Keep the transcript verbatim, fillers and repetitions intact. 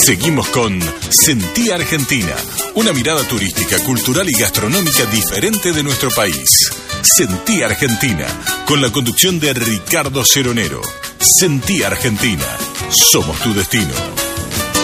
Seguimos con Sentí Argentina, una mirada turística, cultural y gastronómica diferente de nuestro país. Sentí Argentina, con la conducción de Ricardo Ceronero. Sentí Argentina, somos tu destino.